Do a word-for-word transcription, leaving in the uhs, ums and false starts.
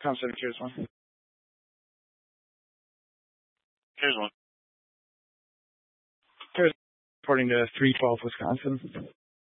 Tom Center, here's one. Here's one. Here's reporting to three twelve Wisconsin.